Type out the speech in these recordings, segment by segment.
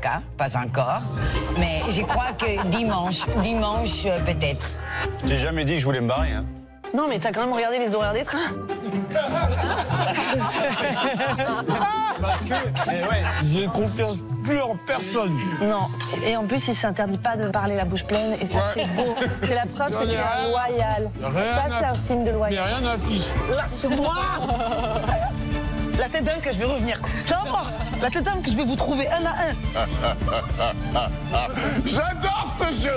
cas, pas encore. Mais je crois que dimanche peut-être. Je t'ai jamais dit que je voulais me barrer, hein. Non, mais t'as quand même regardé les horaires des trains. Parce que, mais ouais. J'ai confiance plus en personne. Non. Et en plus, il s'interdit pas de parler la bouche pleine. Et ça, c'est beau. C'est la preuve que tu es loyal. Ça, c'est un signe de Mais loyal. rien n'affiche. Lâche-moi. La tête d'un que je vais revenir. Tu vas voir. La tête d'un que je vais vous trouver un à un. J'adore ce jeu.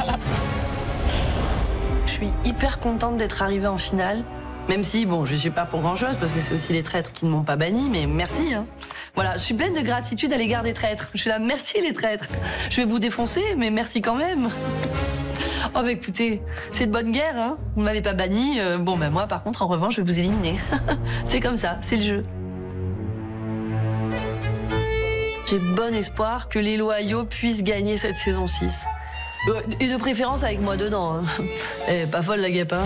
Je suis hyper contente d'être arrivée en finale. Même si, bon, je suis pas pour grand-chose, parce que c'est aussi les traîtres qui ne m'ont pas banni, mais merci. Hein. Voilà, je suis pleine de gratitude à l'égard des traîtres. Je suis là, merci les traîtres. Je vais vous défoncer, mais merci quand même. Oh, bah écoutez, c'est de bonne guerre, hein. Vous m'avez pas banni. Bon, bah moi, par contre, en revanche, je vais vous éliminer. C'est comme ça, c'est le jeu. J'ai bon espoir que les loyaux puissent gagner cette saison 6. Et de préférence avec moi dedans. Hein. Eh, pas folle la guêpe, hein.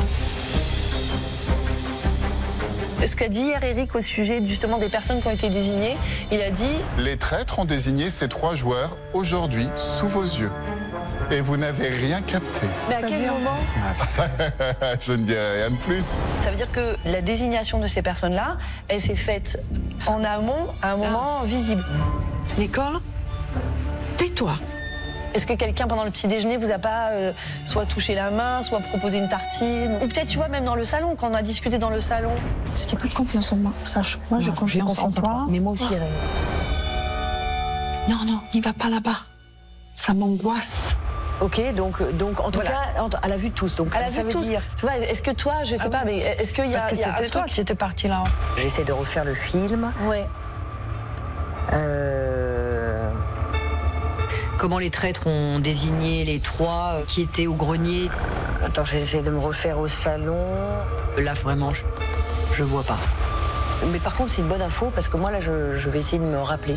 Ce qu'a dit hier Eric au sujet justement des personnes qui ont été désignées, il a dit... Les traîtres ont désigné ces 3 joueurs aujourd'hui sous vos yeux. Et vous n'avez rien capté. Mais à quel moment? Je ne dirai rien de plus. Ça veut dire que la désignation de ces personnes-là, elle s'est faite en amont, à un moment visible. Nicole, tais-toi. Est-ce que quelqu'un, pendant le petit déjeuner, vous a pas soit touché la main, soit proposé une tartine? Ou peut-être, tu vois, même dans le salon, quand on a discuté dans le salon. Je n'ai pas de confiance en moi, sache. Moi, j'ai confiance en toi. Mais moi aussi, Non, non, n'y va pas là-bas. Ça m'angoisse. Ok, donc en tout cas, à la vue de tous. Donc, À la ça vue de veut tous. dire... Tu vois, est-ce que toi, je sais pas, mais est-ce qu'il y a... Parce que il y a un c'était toi truc- qui étais parti là. J'essaie de refaire le film. Ouais. Comment les traîtres ont désigné les 3 qui étaient au grenier. Attends, j'essaie de me refaire au salon. Là, vraiment, je vois pas. Mais par contre, c'est une bonne info parce que moi, là, je vais essayer de me rappeler.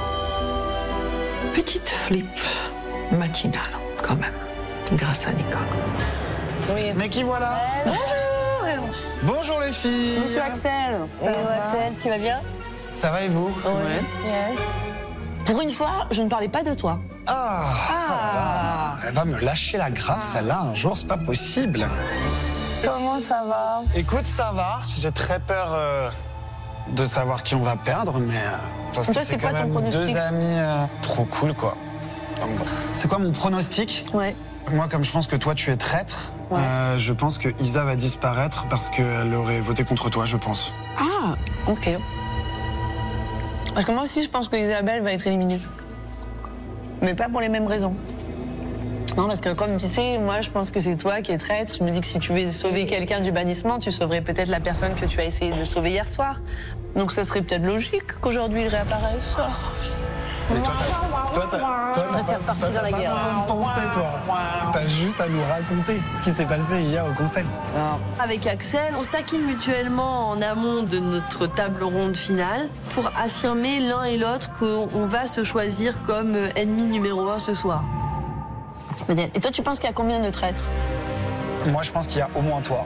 Petite flip matinale, quand même, grâce à Nicole. Oui. Mais qui voilà? Bonjour. Bonjour les filles. Monsieur Axel. Axel, tu vas bien? Ça va et vous? Ouais. Pour une fois, je ne parlais pas de toi. Ah. Elle va me lâcher la grappe, celle-là, un jour, c'est pas possible. Comment ça va? Écoute, ça va. J'ai très peur de savoir qui on va perdre, mais... parce Toi, que c'est quand quoi ton même pronostic? 2 amis trop cool, quoi. Donc, bon. C'est quoi mon pronostic? Ouais. Moi, comme je pense que toi, tu es traître, je pense que Isa va disparaître parce qu'elle aurait voté contre toi, je pense. Ah, ok. Parce que moi aussi, je pense que Isabelle va être éliminée. Mais pas pour les mêmes raisons. Non, parce que comme tu sais, moi, je pense que c'est toi qui es traître. Je me dis que si tu veux sauver quelqu'un du bannissement, tu sauverais peut-être la personne que tu as essayé de sauver hier soir. Donc ce serait peut-être logique qu'aujourd'hui il réapparaisse. Mais toi, t'as faire partie dans la guerre. Pensé, toi. T'as juste à nous raconter ce qui s'est passé hier au conseil. Avec Axel, on se taquine mutuellement en amont de notre table ronde finale pour affirmer l'un et l'autre qu'on va se choisir comme ennemi numéro 1 ce soir. Et toi, tu penses qu'il y a combien de traîtres? Moi, je pense qu'il y a au moins toi.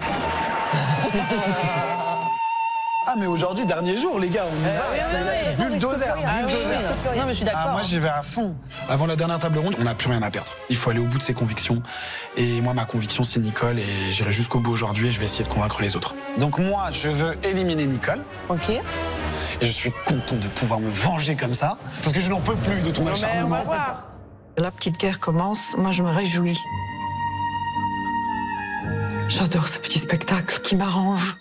Ah, mais aujourd'hui, dernier jour, les gars, on y va. Bulldozer. Non, mais je suis d'accord. Ah, moi, j'y vais à fond. Avant la dernière table ronde, on n'a plus rien à perdre. Il faut aller au bout de ses convictions. Et moi, ma conviction, c'est Nicole. Et j'irai jusqu'au bout aujourd'hui et je vais essayer de convaincre les autres. Donc moi, je veux éliminer Nicole. Ok. Et je suis content de pouvoir me venger comme ça. Parce que je n'en peux plus de ton acharnement. La petite guerre commence, moi je me réjouis. J'adore ce petit spectacle qui m'arrange.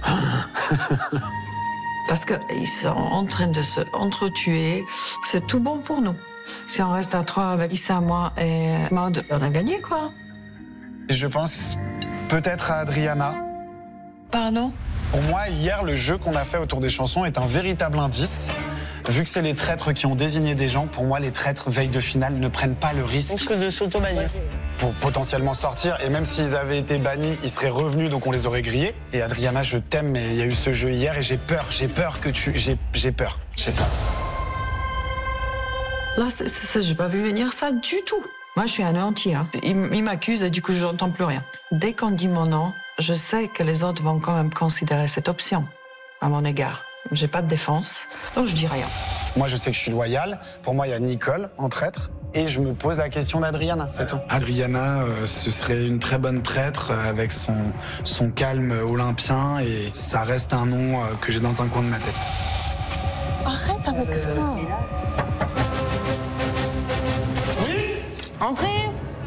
Parce qu'ils sont en train de se entretuer. C'est tout bon pour nous. Si on reste à 3 avec Issa, moi et Maud, on a gagné quoi. Et je pense peut-être à Adriana. Pardon? Pour moi, hier, le jeu qu'on a fait autour des chansons est un véritable indice. Vu que c'est les traîtres qui ont désigné des gens, pour moi, les traîtres, veille de finale, ne prennent pas le risque De s'auto-bannir. pour potentiellement sortir. Et même s'ils avaient été bannis, ils seraient revenus, donc on les aurait grillés. Et Adriana, je t'aime, mais il y a eu ce jeu hier et j'ai peur que tu... J'ai peur. Là, j'ai pas vu venir ça du tout. Moi, je suis anéantie. Hein. Il m'accuse et du coup, je n'entends plus rien. Dès qu'on dit mon nom, je sais que les autres vont quand même considérer cette option à mon égard. J'ai pas de défense, donc je dis rien. Moi, je sais que je suis loyal. Pour moi, il y a Nicole en traître. Et je me pose la question d'Adriana, c'est tout. Adriana, ce serait une très bonne traître avec son calme olympien. Et ça reste un nom que j'ai dans un coin de ma tête. Arrête avec ça. Oui. Entrez.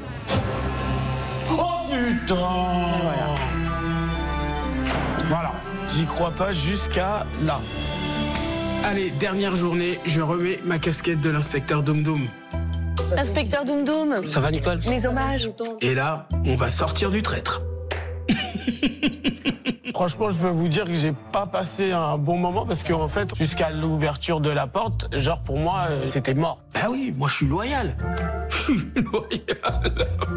Oh putain. Voilà. J'y crois pas jusqu'à là. Allez, dernière journée, je remets ma casquette de l'inspecteur Doum Doum. Inspecteur Doum Doum. Ça va, Nicole? Mes hommages. Et là, on va sortir du traître. Franchement, je peux vous dire que j'ai pas passé un bon moment parce qu'en fait, jusqu'à l'ouverture de la porte, genre pour moi, c'était mort. Bah oui, moi je suis loyal. Je suis loyal.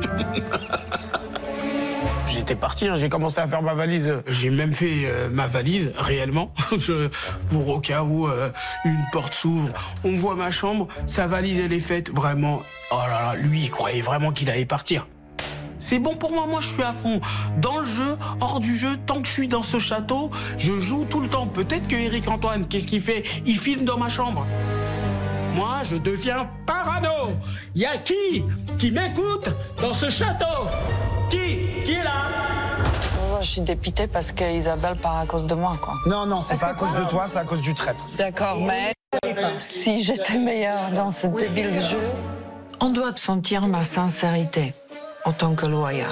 J'étais parti, hein, j'ai commencé à faire ma valise. J'ai même fait ma valise, réellement, pour au cas où une porte s'ouvre. On voit ma chambre, sa valise, elle est faite. Vraiment, oh là là, lui, il croyait vraiment qu'il allait partir. C'est bon pour moi, moi je suis à fond. Dans le jeu, hors du jeu, tant que je suis dans ce château, je joue tout le temps. Peut-être que Éric Antoine, qu'est-ce qu'il fait? Il filme dans ma chambre. Moi, je deviens parano. Y a qui m'écoute dans ce château? Qui est là? Je suis dépitée parce qu'Isabelle part à cause de moi, quoi. Non, c'est pas à cause de toi, c'est à cause du traître. D'accord, mais si j'étais meilleure dans ce débile de jeu, on doit sentir ma sincérité en tant que loyale.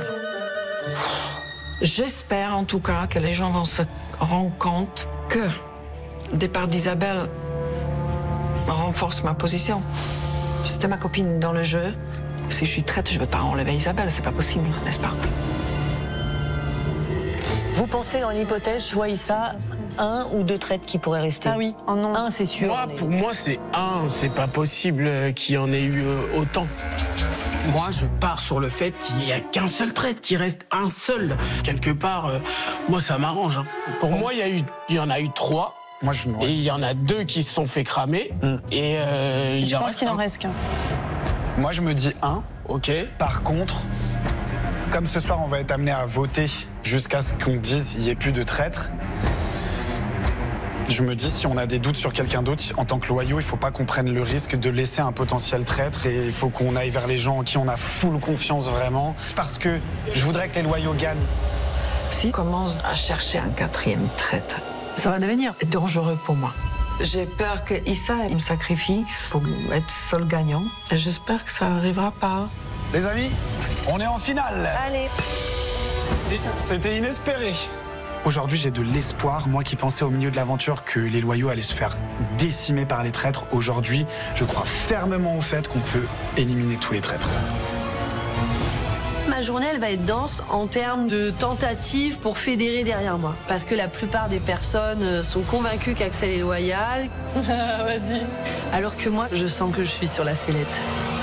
J'espère en tout cas que les gens vont se rendre compte que le départ d'Isabelle renforce ma position. C'était ma copine dans le jeu. Si je suis traître, je ne veux pas enlever Isabelle, c'est pas possible, n'est-ce pas? Vous pensez dans l'hypothèse, toi, Issa, 1 ou 2 traîtres qui pourraient rester? Ah oui, oh non. 1, c'est sûr. Pour moi, c'est 1. C'est pas possible qu'il y en ait eu autant. Moi, je pars sur le fait qu'il n'y a qu'un seul traître, qu'il reste un seul. Quelque part, moi, ça m'arrange. Hein. Pour moi, il y en a eu 3. Moi, et il y en a 2 qui se sont fait cramer. Et je pense qu'il en reste qu'un. Moi, je me dis 1. Ok. Par contre, comme ce soir, on va être amené à voter jusqu'à ce qu'on dise qu'il n'y ait plus de traître. Je me dis, si on a des doutes sur quelqu'un d'autre, en tant que loyaux, il ne faut pas qu'on prenne le risque de laisser un potentiel traître et il faut qu'on aille vers les gens en qui on a full confiance vraiment. Parce que je voudrais que les loyaux gagnent. Si on commence à chercher un 4e traître, ça va devenir dangereux pour moi. J'ai peur que Issa me sacrifie pour être seul gagnant. Et j'espère que ça n'arrivera pas. Les amis, on est en finale. Allez. C'était inespéré. Aujourd'hui, j'ai de l'espoir. Moi qui pensais au milieu de l'aventure que les loyaux allaient se faire décimer par les traîtres, aujourd'hui, je crois fermement au fait qu'on peut éliminer tous les traîtres. Ma journée, elle va être dense en termes de tentatives pour fédérer derrière moi. Parce que la plupart des personnes sont convaincues qu'Axel est loyal. Vas-y. Alors que moi, je sens que je suis sur la sellette.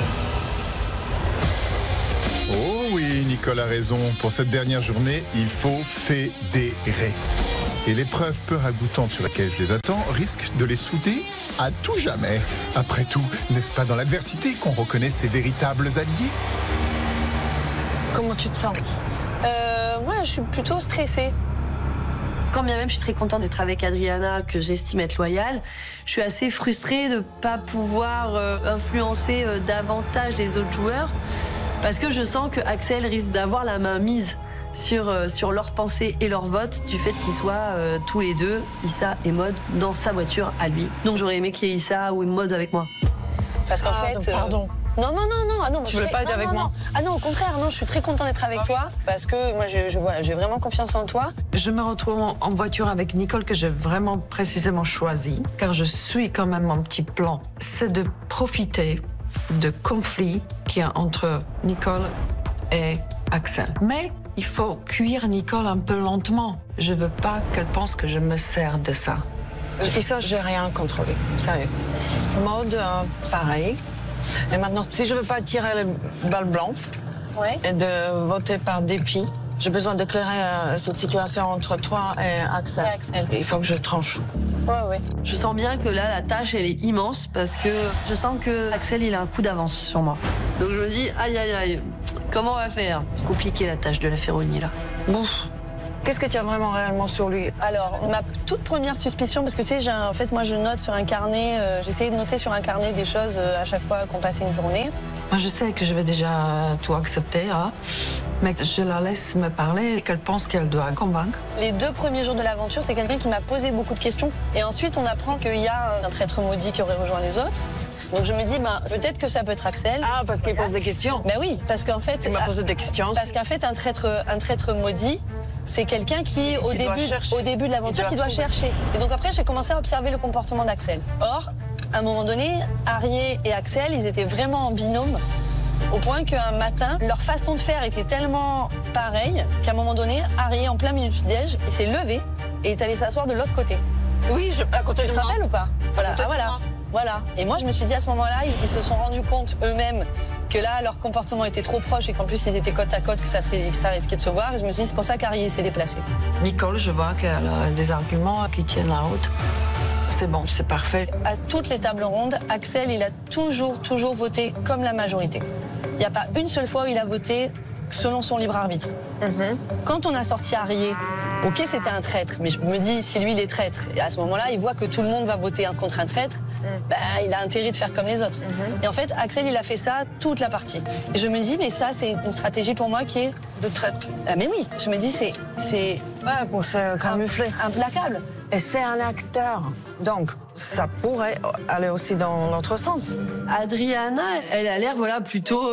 Oh oui, Nicole a raison. Pour cette dernière journée, il faut fédérer. Et l'épreuve peu ragoûtante sur laquelle je les attends risque de les souder à tout jamais. Après tout, n'est-ce pas dans l'adversité qu'on reconnaît ses véritables alliés? Comment tu te sens? Moi, je suis plutôt stressée. Quand bien même je suis très contente d'être avec Adriana, que j'estime être loyale, je suis assez frustrée de ne pas pouvoir influencer davantage les autres joueurs. Parce que je sens que Axel risque d'avoir la main mise sur leurs pensées et leur vote du fait qu'ils soient tous les deux, Issa et Maud, dans sa voiture à lui. Donc j'aurais aimé qu'il y ait Issa ou Maud avec moi. Parce qu'en fait... Pardon. Non. Ah non, tu veux pas être avec moi? Ah non, au contraire, non, je suis très contente d'être avec toi parce que moi, j'ai vraiment confiance en toi. Je me retrouve en voiture avec Nicole que j'ai vraiment précisément choisi, car je suis quand même mon petit plan. C'est de profiter de conflits qu'il y a entre Nicole et Axel. Mais il faut cuire Nicole un peu lentement. Je veux pas qu'elle pense que je me sers de ça. Et ça, j'ai rien contre lui, sérieux. Maud, pareil. Et maintenant, si je veux pas tirer les balles blanches et de voter par dépit, j'ai besoin d'éclairer cette situation entre toi et Axel. Et il faut que je tranche. Ouais. Je sens bien que là, la tâche, elle est immense parce que je sens que Axel, il a un coup d'avance sur moi. Donc je me dis, aïe, comment on va faire? C'est compliqué la tâche de la Féronie, là. Ouf. Qu'est-ce que tu as vraiment réellement sur lui? Alors, ma toute première suspicion, parce que tu sais, en fait, moi je note sur un carnet, j'essaie de noter sur un carnet des choses à chaque fois qu'on passe une journée. Moi, je sais que je vais déjà tout accepter, hein, mais je la laisse me parler et qu'elle pense qu'elle doit convaincre. Les 2 premiers jours de l'aventure, c'est quelqu'un qui m'a posé beaucoup de questions. Et ensuite, on apprend qu'il y a un traître maudit qui aurait rejoint les autres. Donc je me dis, peut-être que ça peut être Axel. Ah, parce qu'il pose des questions. Ben oui, parce qu'en fait... Il m'a posé des questions. Parce qu'en fait, un traître maudit, c'est quelqu'un qui, au début de l'aventure, qui doit chercher. Et donc après, j'ai commencé à observer le comportement d'Axel. Or, à un moment donné, Harry et Axel, ils étaient vraiment en binôme, au point qu'un matin, leur façon de faire était tellement pareille qu'à un moment donné, Harry, en plein milieu du déj, il s'est levé et est allé s'asseoir de l'autre côté. Oui, à côté de Tu te moi. rappelles ou pas? Voilà, voilà. Et moi, je me suis dit à ce moment-là, ils se sont rendus compte eux-mêmes que là, leur comportement était trop proche et qu'en plus, ils étaient côte à côte, que ça risquait de se voir. Et je me suis dit, c'est pour ça qu'Harry s'est déplacé. Nicole, je vois qu'elle a des arguments qui tiennent la route. C'est bon, c'est parfait. À toutes les tables rondes, Axel, il a toujours voté comme la majorité. Il n'y a pas une seule fois où il a voté selon son libre arbitre. Quand on a sorti Harry, ok, c'était un traître, mais je me dis, si lui, il est traître, et à ce moment-là, il voit que tout le monde va voter contre un traître, il a intérêt de faire comme les autres. Et en fait, Axel, il a fait ça toute la partie. Et je me dis, mais ça, c'est une stratégie pour moi qui est... De traite. Ah mais oui, je me dis, c'est Ouais, pour se camoufler. implacable. Et c'est un acteur. Donc, ça pourrait aller aussi dans l'autre sens. Adriana, elle a l'air plutôt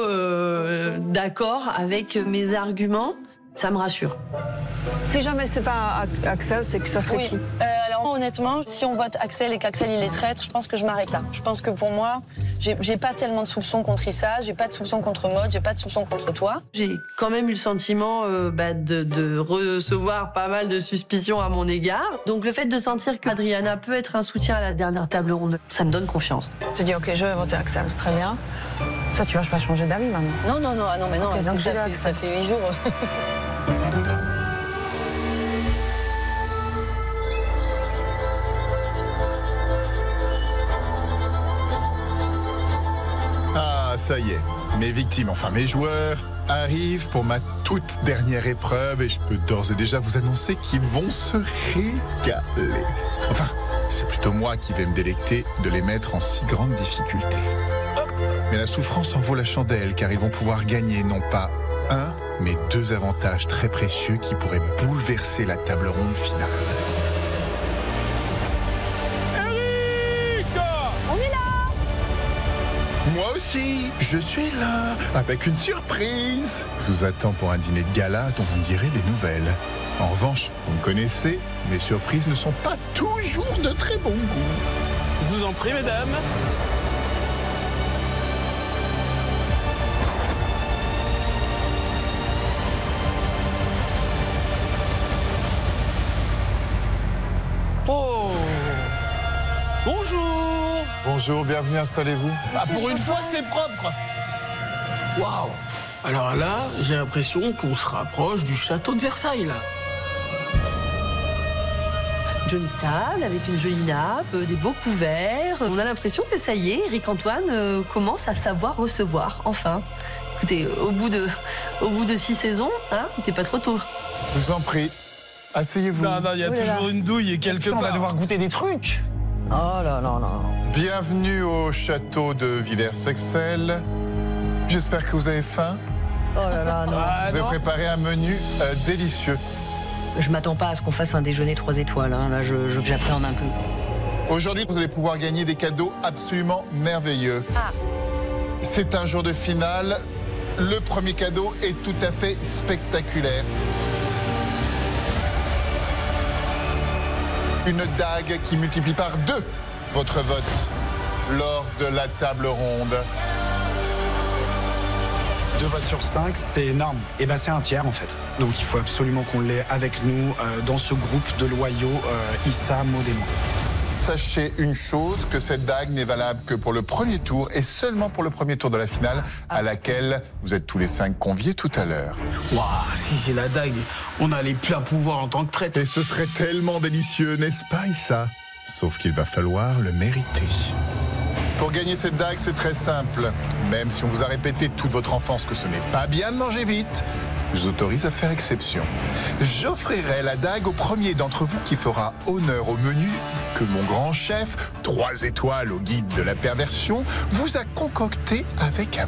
d'accord avec mes arguments. Ça me rassure. Si jamais c'est pas Axel, c'est que ça serait qui? Alors honnêtement, si on vote Axel et qu'Axel il est traître, je pense que je m'arrête là. Je pense que pour moi, j'ai pas tellement de soupçons contre Issa, j'ai pas de soupçons contre Maud, j'ai pas de soupçons contre toi. J'ai quand même eu le sentiment de recevoir pas mal de suspicions à mon égard. Donc le fait de sentir qu'Adriana peut être un soutien à la dernière table ronde, ça me donne confiance. Tu dis, ok, je vais voter Axel, c'est très bien. Ça, tu vas pas changer d'avis maintenant? Non, mais non, Okay, donc ça fait 8 jours. Ah, ça y est, mes victimes, enfin mes joueurs, arrivent pour ma toute dernière épreuve et je peux d'ores et déjà vous annoncer qu'ils vont se régaler. Enfin, c'est plutôt moi qui vais me délecter de les mettre en si grande difficulté. Mais la souffrance en vaut la chandelle car ils vont pouvoir gagner non pas un, mais 2 avantages très précieux qui pourraient bouleverser la table ronde finale. Moi aussi, je suis là, avec une surprise. Je vous attends pour un dîner de gala dont vous me direz des nouvelles. En revanche, vous me connaissez, mes surprises ne sont pas toujours de très bon goût. Je vous en prie, mesdames. Oh! Bonjour! Bonjour, bienvenue, installez-vous. Ah, pour une fois, c'est propre. Waouh! Alors là, j'ai l'impression qu'on se rapproche du château de Versailles, là. Jolie table avec une jolie nappe, des beaux couverts. On a l'impression que ça y est, Eric-Antoine commence à savoir recevoir, enfin. Écoutez, au bout de 6 saisons, hein, t'es pas trop tôt. Je vous en prie, asseyez-vous. Non, il y a toujours une douille quelque Putain, on va part. devoir goûter des trucs. Oh là là là. Bienvenue au château de Villers-Sexel. J'espère que vous avez faim. Oh là là, non. Ah, Vous avez non. préparé un menu délicieux. Je m'attends pas à ce qu'on fasse un déjeuner 3 étoiles. Hein. Là, j'appréhende un peu. Aujourd'hui, vous allez pouvoir gagner des cadeaux absolument merveilleux. C'est un jour de finale. Le premier cadeau est tout à fait spectaculaire. Une dague qui multiplie par 2 votre vote lors de la table ronde. 2 votes sur 5, c'est énorme. Et ben c'est un tiers en fait. Donc il faut absolument qu'on l'ait avec nous dans ce groupe de loyaux, Issa, Maud et moi. Sachez une chose, que cette dague n'est valable que pour le premier tour et seulement pour le premier tour de la finale à laquelle vous êtes tous les 5 conviés tout à l'heure. Waouh, si j'ai la dague, on a les pleins pouvoirs en tant que traître. Et ce serait tellement délicieux, n'est-ce pas, Issa? Sauf qu'il va falloir le mériter. Pour gagner cette dague, c'est très simple. Même si on vous a répété toute votre enfance que ce n'est pas bien de manger vite, je vous autorise à faire exception. J'offrirai la dague au premier d'entre vous qui fera honneur au menu que mon grand chef, 3 étoiles au guide de la perversion, vous a concocté avec un